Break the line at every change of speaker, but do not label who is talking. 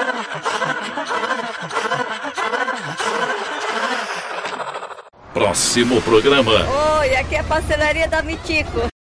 Próximo programa.
Oi, aqui é a pastelaria da Mitico.